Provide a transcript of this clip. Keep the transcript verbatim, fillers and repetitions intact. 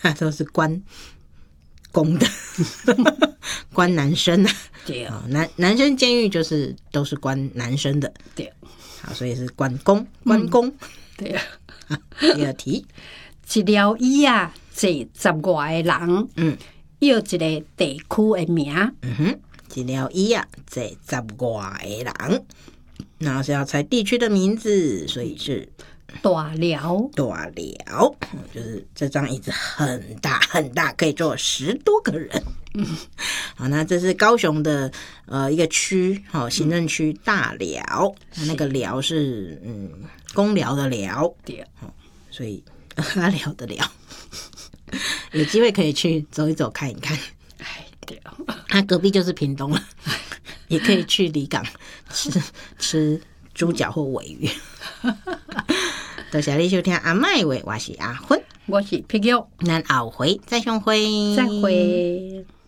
都是关公的关男生啊。 对啊， 男男生监狱就是都是关男生的。 对， 好，所以是关公，关公。嗯、 对啊。 第二题， 一条椅啊，坐十外个人， 嗯， 要一个地区的名。 嗯哼，一条椅啊，坐十外个人，然后是要猜地区的名字，所以是大寮。 大寮，就是这张椅子很大很大，可以坐十多个人。嗯，好，那这是高雄的呃一个区，好、哦，行政区大寮，那那个寮是嗯公寮的寮， 对， 哦，所以阿寮的寮，有机会可以去走一走看一看。 哎，对， 那隔壁就是屏东了，也可以去离港吃吃猪脚或鲔鱼。多谢你收听阿麦话，我是阿芬， 我是皮玉， 咱后回再相会， 再会。